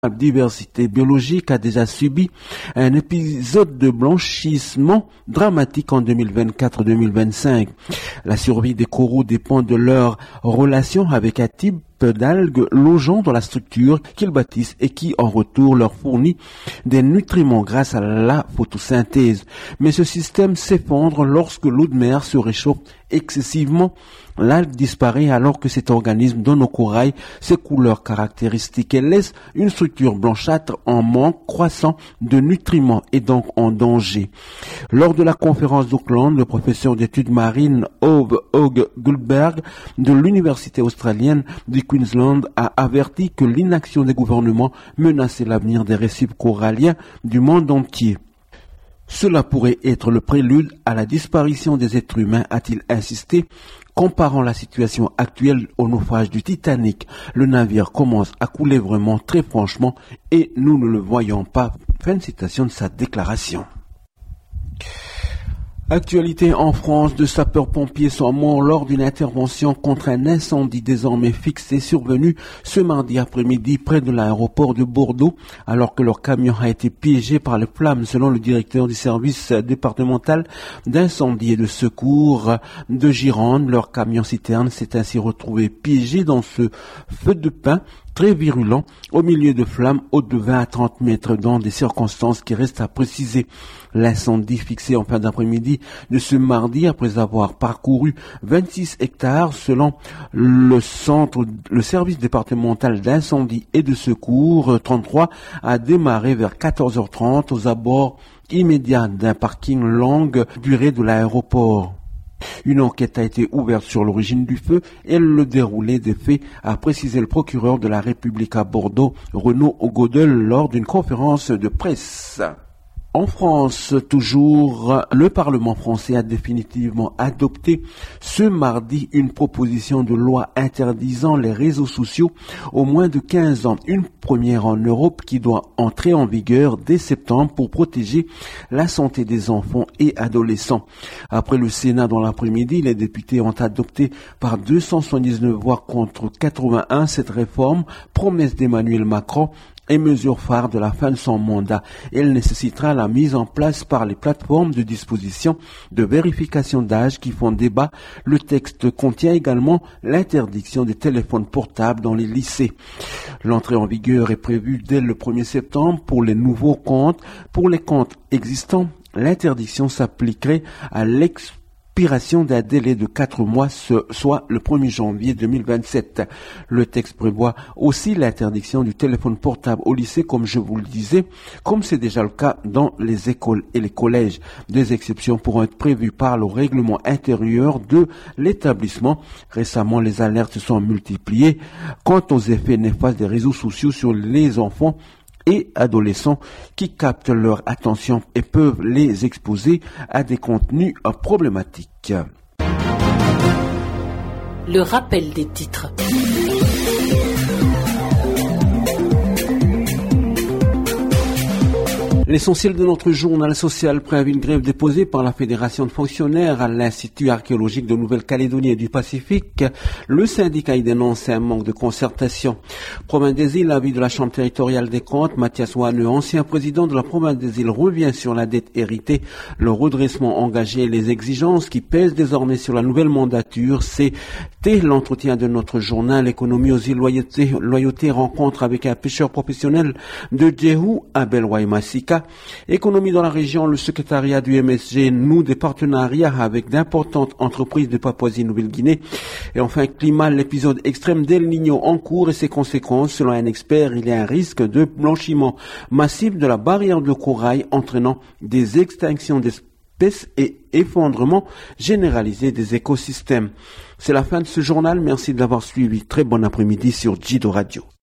La diversité biologique a déjà subi un épisode de blanchissement dramatique en 2024-2025. La survie des coraux dépend de leur relation avec un type d'algues logeant dans la structure qu'ils bâtissent et qui, en retour, leur fournit des nutriments grâce à la photosynthèse. Mais ce système s'effondre lorsque l'eau de mer se réchauffe excessivement. L'algue disparaît alors que cet organisme donne au corail ses couleurs caractéristiques. Elle laisse une structure blanchâtre en manque croissant de nutriments et donc en danger. Lors de la conférence d'Auckland, le professeur d'études marines Ove Goldberg de l'université australienne du Queensland a averti que l'inaction des gouvernements menaçait l'avenir des récifs coralliens du monde entier. Cela pourrait être le prélude à la disparition des êtres humains, a-t-il insisté, comparant la situation actuelle au naufrage du Titanic. Le navire commence à couler vraiment très franchement et nous ne le voyons pas. Fin de citation de sa déclaration. Actualité en France, 2 sapeurs-pompiers sont morts lors d'une intervention contre un incendie désormais fixé survenu ce mardi après-midi près de l'aéroport de Bordeaux, alors que leur camion a été piégé par les flammes, selon le directeur du service départemental d'incendie et de secours de Gironde. Leur camion-citerne s'est ainsi retrouvé piégé dans ce feu de pin très virulent au milieu de flammes hautes de 20 à 30 mètres dans des circonstances qui restent à préciser. L'incendie fixé en fin d'après-midi de ce mardi après avoir parcouru 26 hectares selon le service départemental d'incendie et de secours 33 a démarré vers 14h30 aux abords immédiats d'un parking longue durée de l'aéroport. Une enquête a été ouverte sur l'origine du feu et le déroulé des faits, a précisé le procureur de la République à Bordeaux, Renaud Godel, lors d'une conférence de presse. En France, toujours, le Parlement français a définitivement adopté ce mardi une proposition de loi interdisant les réseaux sociaux aux moins de 15 ans. Une première en Europe qui doit entrer en vigueur dès septembre pour protéger la santé des enfants et adolescents. Après le Sénat dans l'après-midi, les députés ont adopté par 279 voix contre 81 cette réforme, promesse d'Emmanuel Macron, et mesure phare de la fin de son mandat. Elle nécessitera la mise en place par les plateformes de disposition de vérification d'âge qui font débat. Le texte contient également l'interdiction des téléphones portables dans les lycées. L'entrée en vigueur est prévue dès le 1er septembre pour les nouveaux comptes. Pour les comptes existants, l'interdiction s'appliquerait à l'expiration d'un délai de 4 mois, soit le 1er janvier 2027. Le texte prévoit aussi l'interdiction du téléphone portable au lycée, comme je vous le disais, comme c'est déjà le cas dans les écoles et les collèges. Des exceptions pourront être prévues par le règlement intérieur de l'établissement. Récemment, les alertes se sont multipliées quant aux effets néfastes des réseaux sociaux sur les enfants et adolescents qui captent leur attention et peuvent les exposer à des contenus problématiques. Le rappel des titres. L'essentiel de notre journal social prévoit une grève déposée par la Fédération de fonctionnaires à l'Institut archéologique de Nouvelle-Calédonie et du Pacifique. Le syndicat y dénonce un manque de concertation. Province des Îles, l'avis de la Chambre territoriale des comptes, Mathias Wanneux, ancien président de la Province des Îles, revient sur la dette héritée, le redressement engagé et les exigences qui pèsent désormais sur la nouvelle mandature. C'était l'entretien de notre journal Économie aux îles Loyauté, rencontre avec un pêcheur professionnel de Djehou, Abel Waimasika. Économie dans la région, le secrétariat du MSG noue des partenariats avec d'importantes entreprises de Papouasie-Nouvelle-Guinée. Et enfin, climat, l'épisode extrême d'El Niño en cours et ses conséquences. Selon un expert, il y a un risque de blanchiment massif de la barrière de corail entraînant des extinctions d'espèces et effondrement généralisé des écosystèmes. C'est la fin de ce journal. Merci de l'avoir suivi. Très bon après-midi sur Jido Radio.